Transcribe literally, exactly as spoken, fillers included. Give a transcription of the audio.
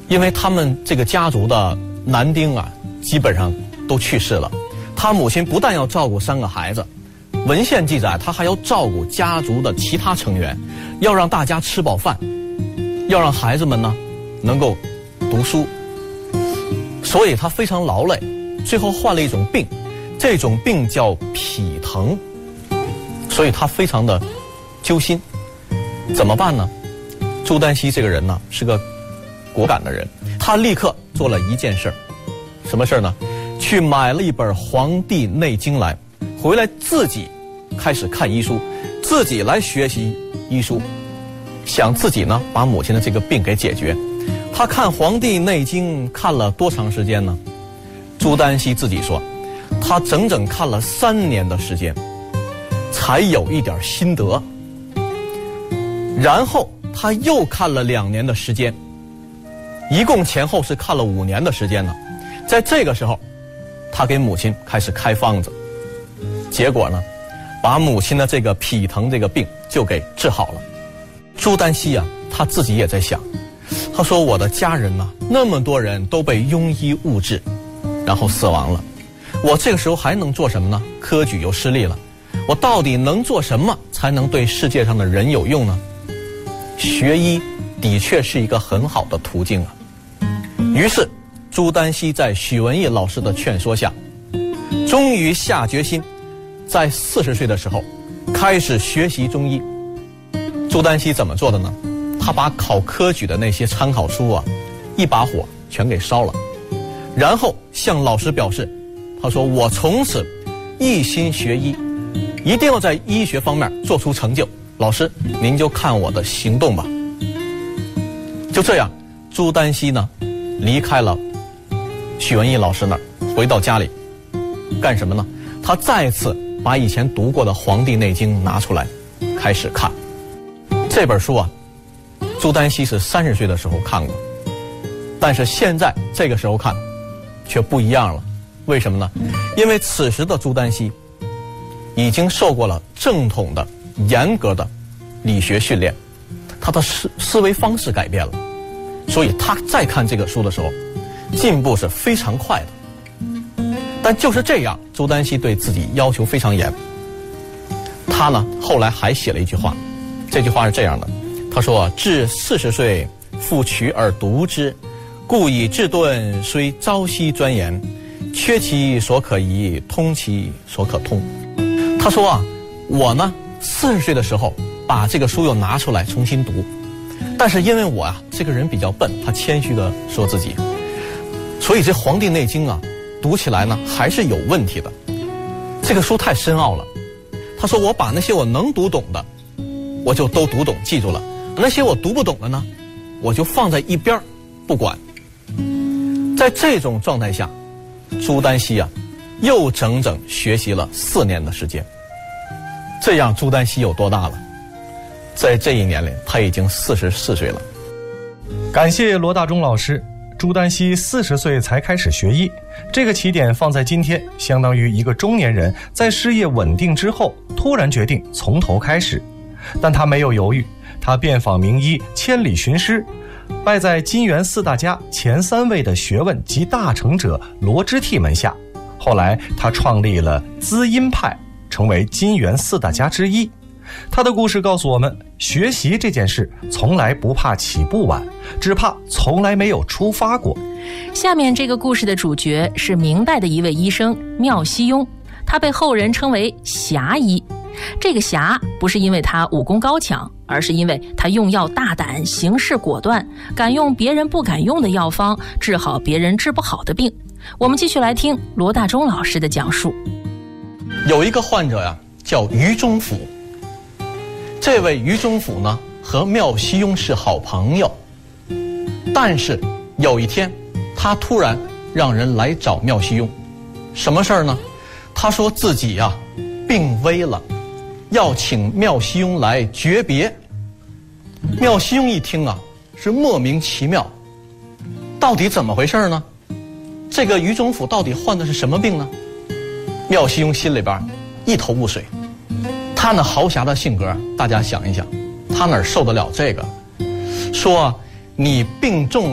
因为他们这个家族的男丁啊，基本上都去世了。他母亲不但要照顾三个孩子，文献记载他还要照顾家族的其他成员，要让大家吃饱饭，要让孩子们呢能够读书，所以他非常劳累，最后患了一种病，这种病叫脾疼，所以他非常的揪心。怎么办呢？朱丹溪这个人呢是个果敢的人，他立刻做了一件事儿，什么事儿呢？去买了一本《黄帝内经》来，回来自己开始看医书，自己来学习医书，想自己呢把母亲的这个病给解决。他看《黄帝内经》看了多长时间呢？朱丹溪自己说，他整整看了三年的时间，才有一点心得。然后他又看了两年的时间，一共前后是看了五年的时间呢。在这个时候，他给母亲开始开方子，结果呢，把母亲的这个脾疼这个病就给治好了。朱丹溪啊，他自己也在想，他说我的家人呢，那么多人都被庸医误治，然后死亡了，我这个时候还能做什么呢？科举又失利了，我到底能做什么才能对世界上的人有用呢？学医的确是一个很好的途径啊。于是朱丹溪在许文义老师的劝说下，终于下决心，在四十岁的时候开始学习中医。朱丹溪怎么做的呢？他把考科举的那些参考书啊，一把火全给烧了，然后向老师表示，他说我从此一心学医，一定要在医学方面做出成就，老师您就看我的行动吧。就这样，朱丹溪呢离开了许文义老师那儿，回到家里干什么呢？他再次把以前读过的《黄帝内经》拿出来开始看。这本书啊，朱丹溪是三十岁的时候看过，但是现在这个时候看却不一样了。为什么呢？因为此时的朱丹溪已经受过了正统的严格的理学训练，他的思思维方式改变了，所以他再看这个书的时候进步是非常快的。但就是这样，朱丹溪对自己要求非常严。他呢后来还写了一句话，这句话是这样的，他说至四十岁复取而读之，故以治顿虽朝夕钻研，缺其所可疑，通其所可通。他说啊，我呢四十岁的时候把这个书又拿出来重新读，但是因为我啊这个人比较笨，他谦虚的说自己，所以这《黄帝内经》啊读起来呢还是有问题的，这个书太深奥了。他说我把那些我能读懂的我就都读懂记住了，那些我读不懂的呢我就放在一边不管。在这种状态下，朱丹溪啊又整整学习了四年的时间。这样朱丹溪有多大了？在这一年里他已经四十四岁了。 感谢罗大忠老师。朱丹溪四十岁才开始学医，这个起点放在今天，相当于一个中年人在事业稳定之后突然决定从头开始。但他没有犹豫，他遍访名医，千里寻师，拜在金元四大家前三位的学问及大成者罗织屉门下。后来他创立了滋阴派，成为金元四大家之一。他的故事告诉我们，学习这件事从来不怕起步晚，只怕从来没有出发过。 下面这个故事的主角是明代的一位医生妙西庸，他被后人称为侠医。这个侠不是因为他武功高强，而是因为他用药大胆，行事果断，敢用别人不敢用的药方，治好别人治不好的病。我们继续来听罗大忠老师的讲述。 有一个患者呀，叫于中甫。这位于中甫呢和妙西庸是好朋友，但是有一天他突然让人来找妙西庸，什么事儿呢？他说自己呀、啊、病危了，要请妙西庸来诀别。妙西庸一听啊是莫名其妙，到底怎么回事呢？这个于中甫到底患的是什么病呢？妙西庸心里边一头雾水。他那豪侠的性格，大家想一想，他哪受得了这个？说你病重